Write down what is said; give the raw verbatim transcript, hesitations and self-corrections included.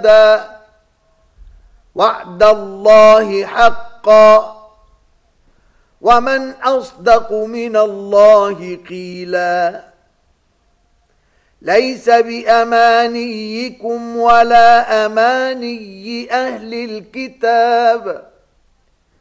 أبدا وعد الله حقا ومن أصدق من الله قيلا ليس بأمانيكم ولا أماني أهل الكتاب